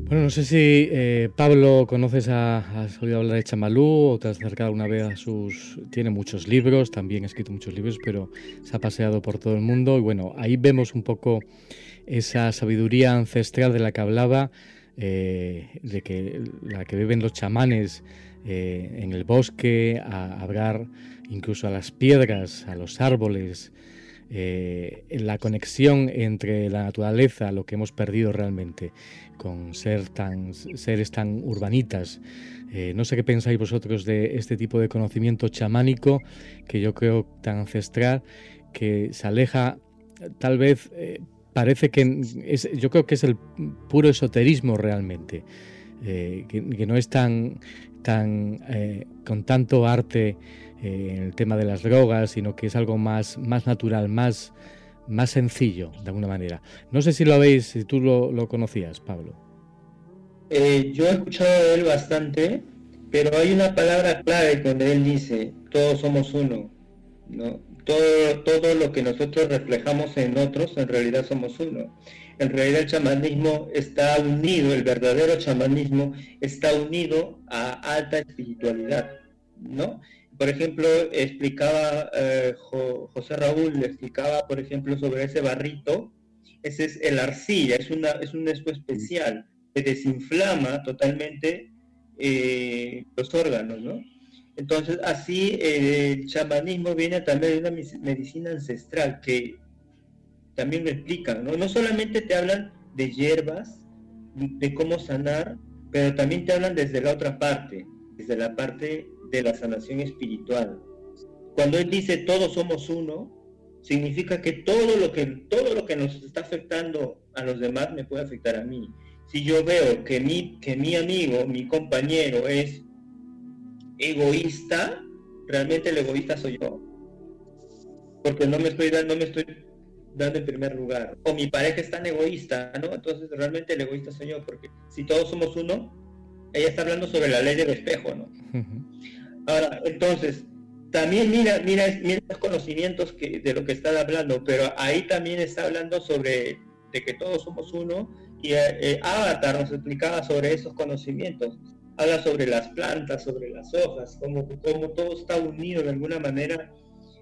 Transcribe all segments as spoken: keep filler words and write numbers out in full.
Bueno, no sé si eh, Pablo conoces a, has oído hablar de Chamalú o te has acercado alguna vez a sus... Tiene muchos libros, también ha escrito muchos libros, pero se ha paseado por todo el mundo y bueno, ahí vemos un poco esa sabiduría ancestral de la que hablaba, eh, de que la que viven los chamanes eh, en el bosque, a hablar incluso a las piedras, a los árboles, eh, la conexión entre la naturaleza, lo que hemos perdido realmente, con ser tan, seres tan urbanitas. Eh, no sé qué pensáis vosotros de este tipo de conocimiento chamánico, que yo creo tan ancestral, que se aleja, tal vez, eh, parece que es, yo creo que es el puro esoterismo realmente, eh, que, que no es tan, tan eh, con tanto arte eh, en el tema de las drogas, sino que es algo más, más natural, más, más sencillo, de alguna manera. No sé si lo veis, si tú lo, lo conocías, Pablo. Eh, yo he escuchado de él bastante, pero hay una palabra clave donde él dice, todos somos uno, ¿no? Todo, todo lo que nosotros reflejamos en otros, en realidad somos uno. En realidad el chamanismo está unido, el verdadero chamanismo está unido a alta espiritualidad, ¿no? Por ejemplo, explicaba eh, Jo- José Raúl, le explicaba, por ejemplo, sobre ese barrito, ese es el arcilla, es, una, es un esto especial que desinflama totalmente eh, los órganos, ¿no? Entonces, así eh, el chamanismo viene también de una medicina ancestral que también lo explican, ¿no? No solamente te hablan de hierbas, de cómo sanar, pero también te hablan desde la otra parte, desde la parte de la sanación espiritual. Cuando él dice todos somos uno, significa que todo lo que, todo lo que nos está afectando a los demás me puede afectar a mí. Si yo veo que mi, que mi amigo, mi compañero es egoísta, realmente el egoísta soy yo, porque no me estoy dando, no me estoy dando en primer lugar. O mi pareja es tan egoísta, ¿no? Entonces realmente el egoísta soy yo, porque si todos somos uno, ella está hablando sobre la ley del espejo, ¿no? Uh-huh. Ahora, entonces, también mira, mira, mira los conocimientos que, de lo que está hablando, pero ahí también está hablando sobre de que todos somos uno, y eh, Avatar nos explicaba sobre esos conocimientos. Habla sobre las plantas, sobre las hojas, como, como todo está unido de alguna manera.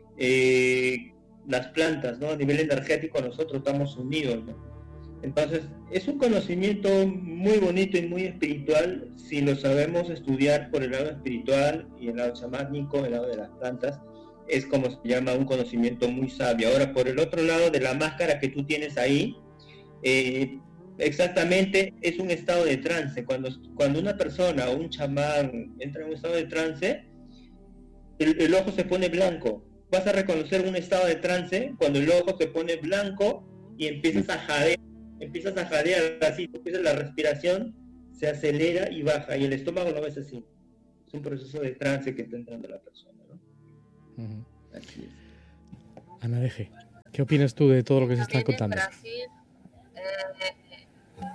Eh, las plantas, ¿no? A nivel energético nosotros estamos unidos, ¿no? Entonces, es un conocimiento muy bonito y muy espiritual si lo sabemos estudiar por el lado espiritual y el lado chamánico, el lado de las plantas. Es como se llama un conocimiento muy sabio. Ahora, por el otro lado de la máscara que tú tienes ahí, eh, exactamente es un estado de trance. Cuando, cuando una persona o un chamán entra en un estado de trance, el, el ojo se pone blanco. Vas a reconocer un estado de trance cuando el ojo se pone blanco y empiezas a jadear, empiezas a jadear así, empiezas la respiración, se acelera y baja, y el estómago lo ves así. Es un proceso de trance que está entrando la persona, ¿no? Uh-huh. Así es. Ana Deje, ¿qué opinas tú de todo lo que se está También en contando? Brasil, eh,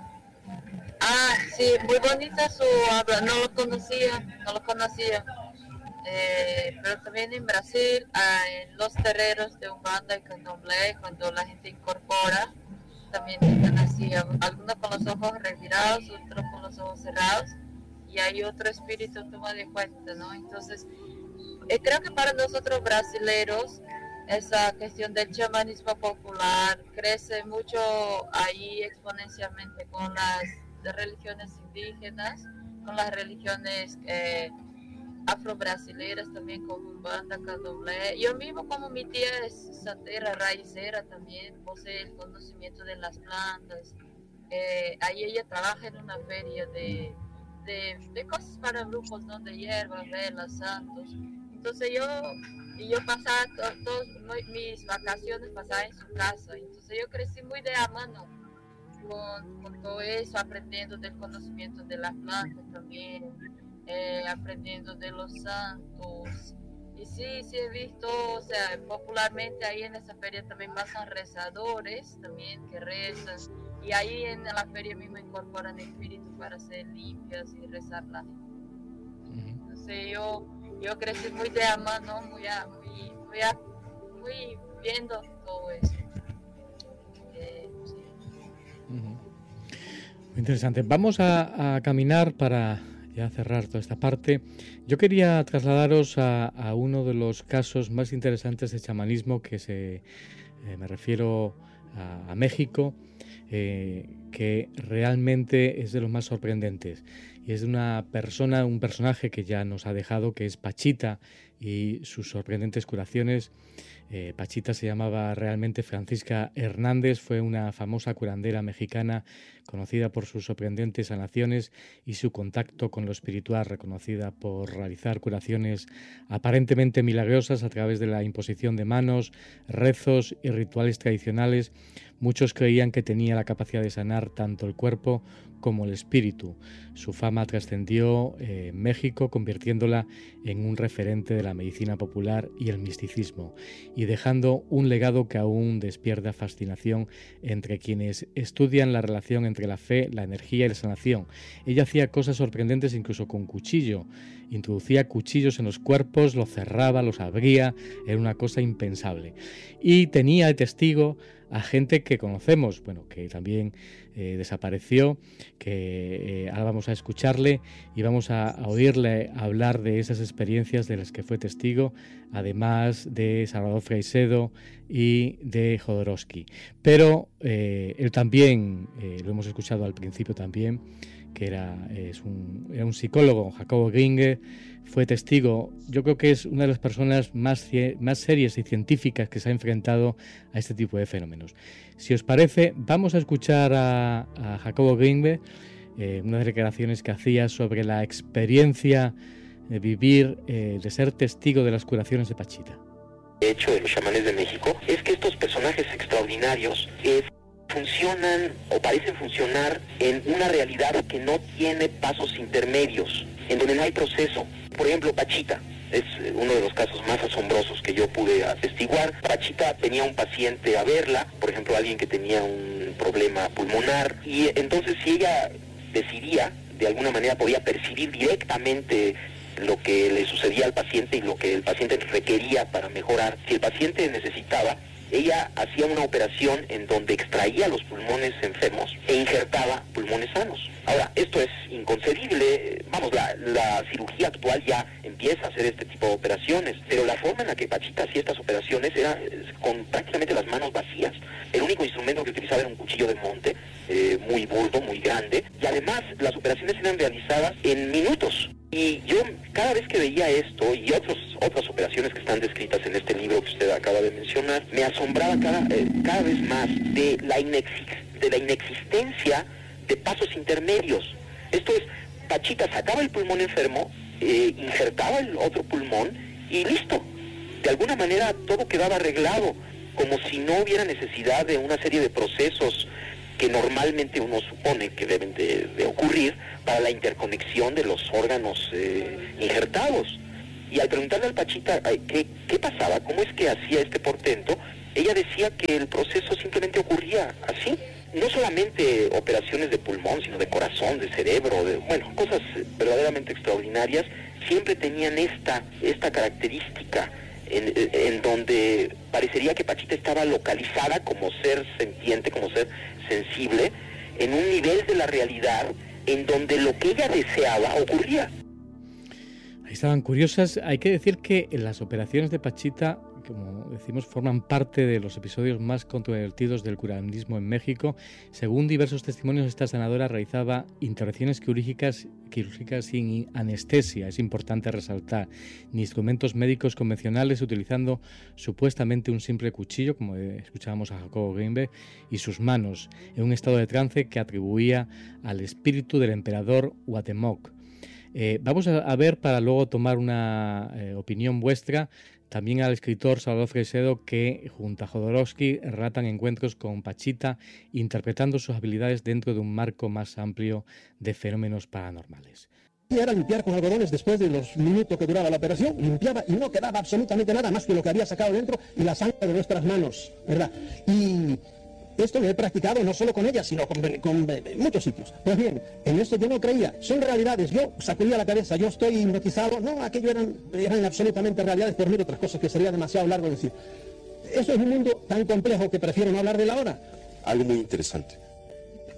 ah, sí, muy bonita su habla, no lo conocía, no lo conocía. Eh, pero también en Brasil, ah, en los terreros de Umbanda y Candomblé, cuando la gente incorpora, también están así, algunos con los ojos revirados, otros con los ojos cerrados, y hay otro espíritu toma de cuenta, ¿no? Entonces, eh, creo que para nosotros brasileros, esa cuestión del chamanismo popular crece mucho ahí exponencialmente con las religiones indígenas, con las religiones eh, afro-brasileiras también, como Umbanda, Candomblé. Yo mismo, como mi tía es santera, raicera también, posee el conocimiento de las plantas. Eh, ahí ella trabaja en una feria de, de, de cosas para brujos, ¿no? De hierbas, velas, santos. Entonces yo, y yo pasaba todas mis vacaciones pasaba en su casa. Entonces yo crecí muy de a mano con, con todo eso, aprendiendo del conocimiento de las plantas también. Eh, aprendiendo de los santos. Y sí, sí he visto, o sea, popularmente ahí en esa feria también pasan rezadores, también que rezan. Y ahí en la feria mismo incorporan espíritus para hacer limpias y rezar la gente. Entonces yo, yo crecí muy de a mano, muy, a, muy, muy, a, muy viendo todo eso. Eh, sí. Uh-huh. Muy interesante. Vamos a, a caminar para ya cerrar toda esta parte. Yo quería trasladaros a, a uno de los casos más interesantes de chamanismo que se, eh, me refiero a, a México, eh, que realmente es de los más sorprendentes. Y es de una persona, un personaje que ya nos ha dejado, que es Pachita, y sus sorprendentes curaciones. Eh, Pachita se llamaba realmente Francisca Hernández, fue una famosa curandera mexicana conocida por sus sorprendentes sanaciones y su contacto con lo espiritual, reconocida por realizar curaciones aparentemente milagrosas a través de la imposición de manos, rezos y rituales tradicionales. Muchos creían que tenía la capacidad de sanar tanto el cuerpo como el espíritu. Su fama trascendió eh, en México, convirtiéndola en un referente de la medicina popular y el misticismo, y dejando un legado que aún despierta fascinación entre quienes estudian la relación entre la fe, la energía y la sanación. Ella hacía cosas sorprendentes incluso con cuchillo. Introducía cuchillos en los cuerpos, los cerraba, los abría, era una cosa impensable. Y tenía de testigo a gente que conocemos, bueno, que también eh, desapareció, que eh, ahora vamos a escucharle y vamos a, a oírle hablar de esas experiencias de las que fue testigo, además de Salvador Freixedo y de Jodorowsky. Pero eh, él también, eh, lo hemos escuchado al principio también, que era, es un, era un psicólogo, Jacobo Gringe, fue testigo. Yo creo que es una de las personas más, más serias y científicas que se ha enfrentado a este tipo de fenómenos. Si os parece, vamos a escuchar a, a Jacobo Gringe, eh, unas declaraciones que hacía sobre la experiencia de vivir, eh, de ser testigo de las curaciones de Pachita. De hecho, de los chamanes de México, es que estos personajes extraordinarios es funcionan o parecen funcionar en una realidad que no tiene pasos intermedios, en donde no hay proceso. Por ejemplo, Pachita es uno de los casos más asombrosos que yo pude atestiguar. Pachita tenía un paciente a verla, por ejemplo, alguien que tenía un problema pulmonar, y entonces si ella decidía, de alguna manera podía percibir directamente lo que le sucedía al paciente y lo que el paciente requería para mejorar. Si el paciente necesitaba, ella hacía una operación en donde extraía los pulmones enfermos e injertaba pulmones sanos. Ahora, esto es inconcebible. Vamos, la, la cirugía actual ya empieza a hacer este tipo de operaciones, pero la forma en la que Pachita hacía estas operaciones era con prácticamente las manos vacías. El único instrumento que utilizaba era un cuchillo de monte, eh, muy burdo, muy grande, y además las operaciones eran realizadas en minutos. Y yo cada vez que veía esto y otros, otras operaciones que están descritas en este libro que usted acaba de mencionar, me asombraba cada, eh, cada vez más de la, inexist- de la inexistencia de pasos intermedios. Esto es, Pachita sacaba el pulmón enfermo, eh, injertaba el otro pulmón y listo. De alguna manera todo quedaba arreglado, como si no hubiera necesidad de una serie de procesos que normalmente uno supone que deben de, de ocurrir para la interconexión de los órganos eh, injertados. Y al preguntarle al Pachita ¿qué, qué pasaba, cómo es que hacía este portento, ella decía que el proceso simplemente ocurría así. No solamente operaciones de pulmón, sino de corazón, de cerebro, de, bueno, cosas verdaderamente extraordinarias, siempre tenían esta, esta característica en, en donde parecería que Pachita estaba localizada como ser sentiente, como ser sensible, en un nivel de la realidad en donde lo que ella deseaba ocurría. Ahí estaban curiosas. Hay que decir que las operaciones de Pachita, como decimos, forman parte de los episodios más controvertidos del curandismo en México. Según diversos testimonios, esta sanadora realizaba intervenciones quirúrgicas, quirúrgicas sin anestesia, es importante resaltar, ni instrumentos médicos convencionales, utilizando supuestamente un simple cuchillo, como escuchábamos a Jacobo Gringe, y sus manos, en un estado de trance que atribuía al espíritu del emperador Cuauhtémoc. Eh, vamos a, a ver, para luego tomar una eh, opinión vuestra, también al escritor Salvador Freixedo, que junto a Jodorowsky relatan encuentros con Pachita, interpretando sus habilidades dentro de un marco más amplio de fenómenos paranormales. Era limpiar con algodones después de los minutos que duraba la operación, limpiaba y no quedaba absolutamente nada más que lo que había sacado dentro y la sangre de nuestras manos, ¿verdad? Y esto lo he practicado no solo con ella, sino con, con, con muchos sitios. Pues bien, en esto yo no creía. Son realidades. Yo sacudía la cabeza, yo estoy hipnotizado. No, aquello eran, eran absolutamente realidades, por mí otras cosas que sería demasiado largo decir. Eso es un mundo tan complejo que prefiero no hablar de la hora. Algo muy interesante.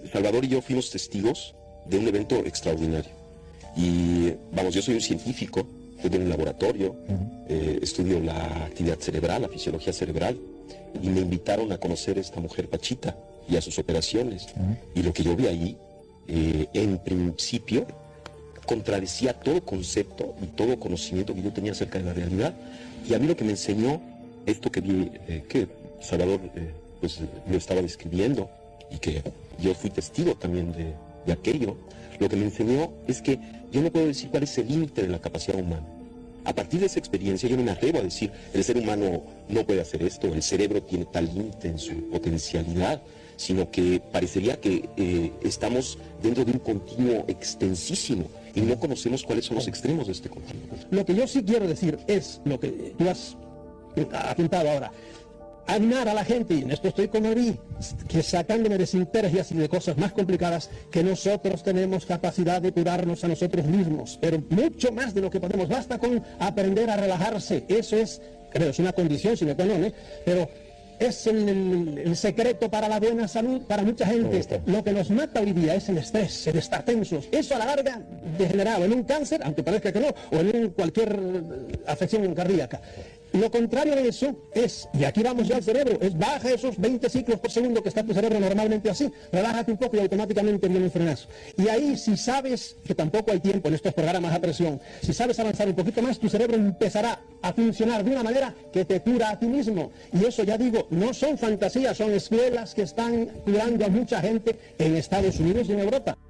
Salvador y yo fuimos testigos de un evento extraordinario. Y vamos, yo soy un científico, estoy en un laboratorio, uh-huh. eh, estudio la actividad cerebral, la fisiología cerebral, y me invitaron a conocer a esta mujer Pachita y a sus operaciones. Uh-huh. Y lo que yo vi ahí, eh, en principio, contradecía todo concepto y todo conocimiento que yo tenía acerca de la realidad. Y a mí lo que me enseñó, esto que vi, eh, que Salvador eh, pues, lo estaba describiendo, y que yo fui testigo también de, de aquello, lo que me enseñó es que yo no puedo decir cuál es el límite de la capacidad humana. A partir de esa experiencia yo no me atrevo a decir, el ser humano no puede hacer esto, el cerebro tiene tal límite en su potencialidad, sino que parecería que eh, estamos dentro de un continuo extensísimo y no conocemos cuáles son los extremos de este continuo. Lo que yo sí quiero decir es lo que tú has apuntado ahora. Animar a la gente, y en esto estoy con Marí, que sacándome de sintergias y de cosas más complicadas, que nosotros tenemos capacidad de curarnos a nosotros mismos, pero mucho más de lo que podemos. Basta con aprender a relajarse. Eso es, creo, es una condición sine qua non, ¿eh? Pero es el, el, el secreto para la buena salud para mucha gente. Lo que nos mata hoy día es el estrés, el estar tensos. Eso a la larga degenerado en un cáncer, aunque parezca que no, o en un, cualquier afección cardíaca. Lo contrario de eso es, y aquí vamos ya al cerebro, es baja esos veinte ciclos por segundo que está tu cerebro normalmente así, relájate un poco y automáticamente viene un frenazo. Y ahí, si sabes, que tampoco hay tiempo en estos programas a presión, si sabes avanzar un poquito más, tu cerebro empezará a funcionar de una manera que te cura a ti mismo. Y eso, ya digo, no son fantasías, son escuelas que están curando a mucha gente en Estados Unidos y en Europa.